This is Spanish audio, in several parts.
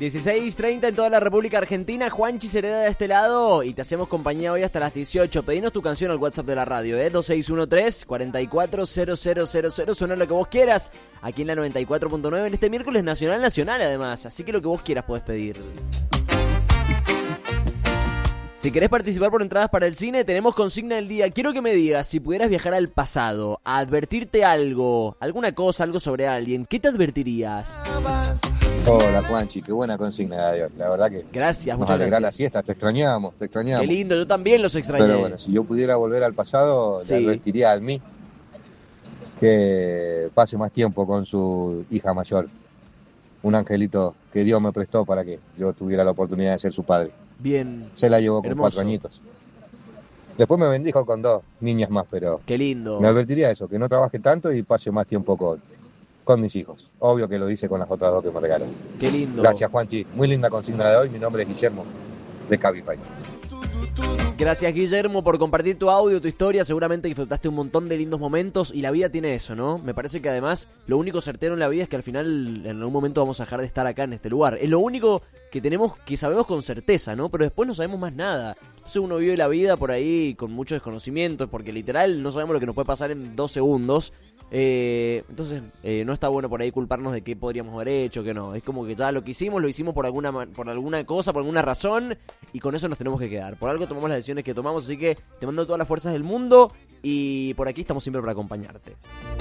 16:30 en toda la República Argentina. Juanchi Cereda de este lado y te hacemos compañía hoy hasta las 18. Pedinos tu canción al WhatsApp de la radio, 2613-440000. Suena lo que vos quieras aquí en la 94.9 en este miércoles nacional además. Así que lo que vos quieras podés pedir. Si querés participar por entradas para el cine, tenemos consigna del día. Quiero que me digas, si pudieras viajar al pasado, a advertirte algo, alguna cosa, algo sobre alguien, ¿qué te advertirías? Hola Juanchi, qué buena consigna de Dios. La verdad que Gracias, nos muchas alegra gracias. la siesta, te extrañamos. Qué lindo, yo también los extrañé. Pero bueno, si yo pudiera volver al pasado, Sí. le advertiría a mí que pase más tiempo con su hija mayor. Un angelito que Dios me prestó para que yo tuviera la oportunidad de ser su padre. Bien, Se la llevó con hermoso. 4 añitos. Después me bendijo con 2 niñas más, pero Qué lindo. me advertiría eso, que no trabaje tanto y pase más tiempo con mis hijos. Obvio que lo hice con las otras 2 que me regalan. Qué lindo. Gracias Juanchi, muy linda consigna de hoy. Mi nombre es Guillermo de Cabify. Gracias, Guillermo, por compartir tu audio, tu historia. Seguramente disfrutaste un montón de lindos momentos y la vida tiene eso, ¿no? Me parece que además lo único certero en la vida es que al final en algún momento vamos a dejar de estar acá en este lugar. Es lo único que tenemos, que sabemos con certeza, ¿no? Pero después no sabemos más nada. Entonces uno vive la vida por ahí con mucho desconocimiento, porque literal no sabemos lo que nos puede pasar en 2 segundos. Entonces no está bueno por ahí culparnos de qué podríamos haber hecho, que no. Es como que ya lo que hicimos, lo hicimos por alguna cosa, por alguna razón, y con eso nos tenemos que quedar. Por algo tomamos las decisiones que tomamos, así que te mando todas las fuerzas del mundo y por aquí estamos siempre para acompañarte.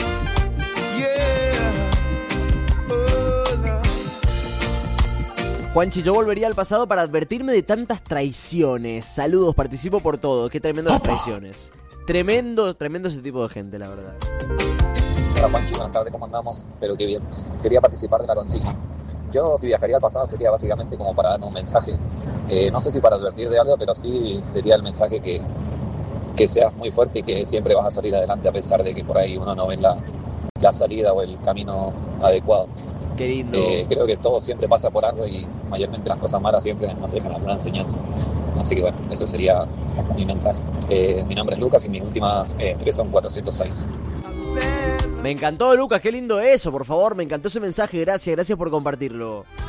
Juanchi, yo volvería al pasado para advertirme de tantas traiciones. Saludos, participo por todo. Qué tremendo las traiciones. Tremendo ese tipo de gente, la verdad. Hola Juanchi, buenas tardes, ¿cómo andamos? Pero qué bien. Quería participar de la consigna. Yo, si viajaría al pasado, sería básicamente como para dar un mensaje. No sé si para advertir de algo, pero sí sería el mensaje que seas muy fuerte y que siempre vas a salir adelante a pesar de que por ahí uno no ve la salida o el camino adecuado. Qué lindo. Creo que todo siempre pasa por algo y mayormente las cosas malas siempre nos dejan alguna enseñanza. Así que bueno, ese sería mi mensaje. Mi nombre es Lucas y mis últimas 3 son 406. Me encantó, Lucas, qué lindo eso, por favor. Me encantó ese mensaje, gracias por compartirlo.